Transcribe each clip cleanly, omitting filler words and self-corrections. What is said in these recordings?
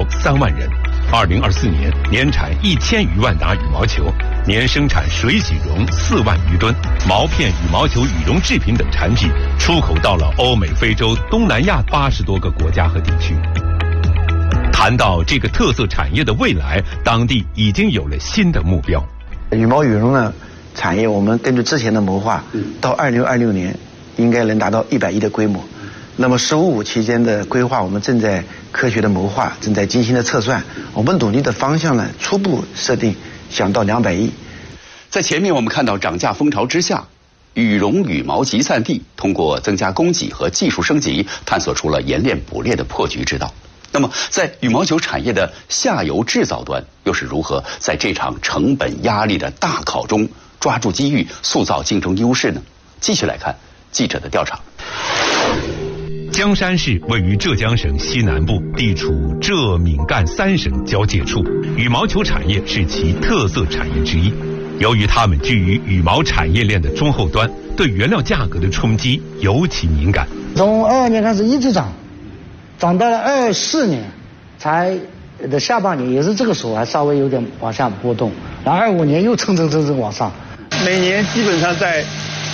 3万人。2024年年产1000余万打羽毛球，年生产水洗绒4万余吨，毛片、羽毛球、羽绒制品等产品出口到了欧美、非洲、东南亚80多个国家和地区。谈到这个特色产业的未来，当地已经有了新的目标。 羽毛羽绒呢产业，我们根据之前的谋划，到2026年应该能达到100亿的规模。那么“15五”期间的规划，我们正在科学的谋划，正在精心的测算。我们努力的方向呢，初步设定想到200亿。 在前面我们看到涨价风潮之下，羽绒羽毛集散地通过增加供给和技术升级，探索出了冶炼捕猎的破局之道。那么，在羽毛球产业的下游制造端，又是如何在这场成本压力的大考中抓住机遇，塑造竞争优势呢？继续来看记者的调查。 江山市位于浙江省西南部，地处浙闽赣3省交界处，羽毛球产业是其特色产业之一。由于它们居于羽毛产业链的中后端，对原料价格的冲击尤其敏感。 从22年开始一直涨到了24年，才的下半年也是这个时候还稍微有点往下波动，然后25年又蹭往上， 每年基本上在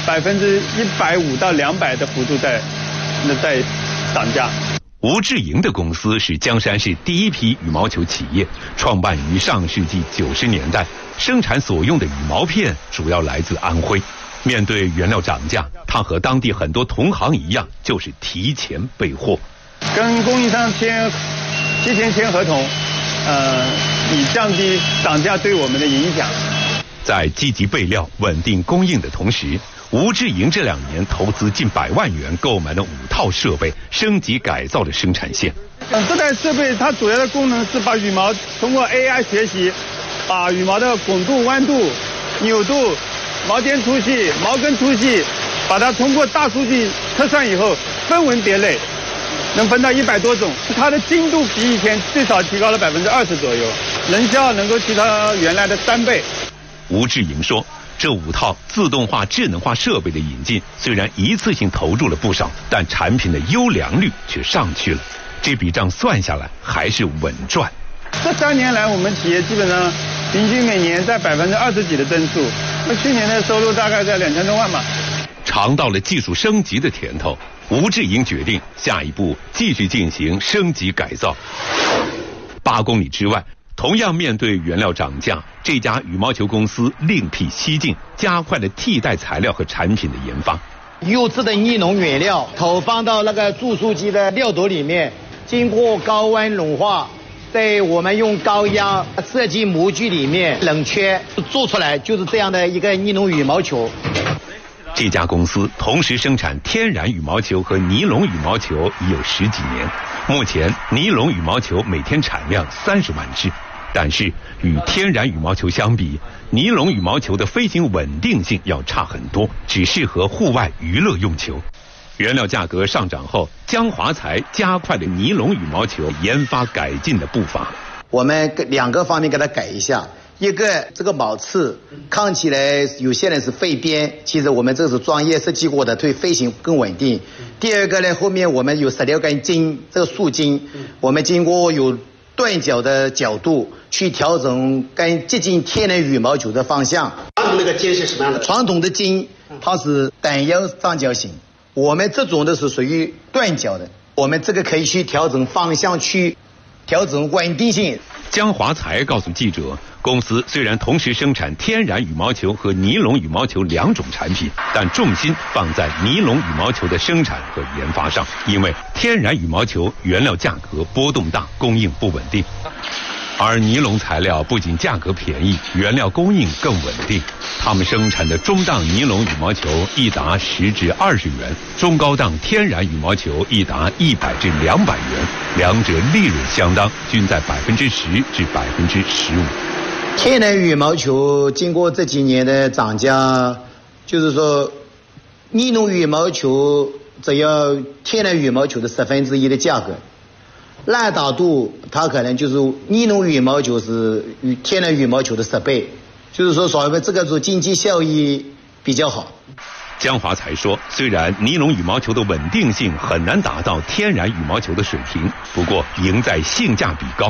150%到200%的幅度在涨价。 吴志莹的公司是江山市第一批羽毛球企业，创办于上世纪90年代，生产所用的羽毛片主要来自安徽。面对原料涨价，他和当地很多同行一样，就是提前备货， 跟供应商提前签合同，以降低涨价对我们的影响。 在积极备料、稳定供应的同时，吴志莹这2年投资近100万元购买了5套设备，升级改造了生产线。 这台设备它主要的功能是把羽毛通过 AI 学习，把羽毛的滚度、弯度、扭度、毛尖粗细、毛根粗细，把它通过大数据测算以后分文别类，能分到100多种。它的精度比以前最少提高了20%左右，能效能够提到原来的3倍。 吴志莹说，这5套自动化、智能化设备的引进，虽然一次性投入了不少，但产品的优良率却上去了。这笔账算下来还是稳赚。 这3年来，我们企业基本上平均每年在20%几的增速，那去年的收入大概在2000多万吧。 尝到了技术升级的甜头，吴志莹决定下一步继续进行升级改造。8公里之外，同样面对原料涨价，这家羽毛球公司另辟蹊径，加快了替代材料和产品的研发。 优质的尼龙原料投放到那个注塑机的料斗里面，经过高温融化，在我们用高压设计模具里面冷却，做出来就是这样的一个尼龙羽毛球。 这家公司同时生产天然羽毛球和尼龙羽毛球已有10几年，目前尼龙羽毛球每天产量30万只。但是与天然羽毛球相比，尼龙羽毛球的飞行稳定性要差很多，只适合户外娱乐用球。原料价格上涨后，江华才加快了尼龙羽毛球研发改进的步伐。 我们2个方面给它改一下，一个这个毛刺看起来有些人是废边，其实我们这是专业设计过的，对飞行更稳定。第二个呢，后面我们有16根筋，这个束筋，我们经过有断角的角度去调整更接近天然羽毛球的方向。 传统那个筋是什么样的？ 传统的筋它是单腰上角形，我们这种的是属于断角的，我们这个可以去调整方向，去调整稳定性。 江华才告诉记者，公司虽然同时生产天然羽毛球和尼龙羽毛球2种产品，但重心放在尼龙羽毛球的生产和研发上，因为天然羽毛球原料价格波动大，供应不稳定。而尼龙材料不仅价格便宜，原料供应更稳定。他们生产的中档尼龙羽毛球一打10至20元，中高档天然羽毛球一打100至200元，两者利润相当，均在10%至15%。 天然羽毛球经过这几年的涨价，就是说，尼龙羽毛球只要天然羽毛球的1/10的价格。烂打度它可能就是尼龙羽毛球是天然羽毛球的10倍，就是说所谓这个经济效益比较好。 江华才说，虽然尼龙羽毛球的稳定性很难达到天然羽毛球的水平，不过赢在性价比高。